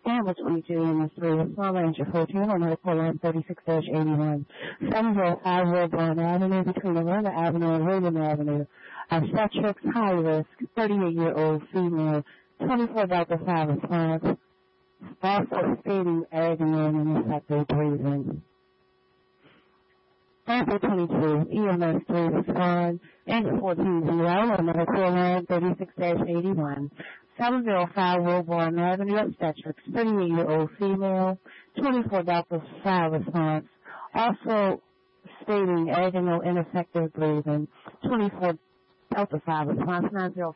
Sandwich Region 3 with Small Ranger 14 on Medical Line 36-81. 705 Wilburn Avenue between Atlanta Avenue and William Avenue. Obstetrics high risk, 38-year-old female, 24 Delta 5 response. Also stating agony and ineffective breathing. Sample 22, EMS 3 respond, and 14 on Medical Line 36-81. 705 Wilburn Avenue, obstetrics, 38-year-old female, 24 Delta 5 response. Also stating agony, ineffective breathing, 24 Delta 5 response, 905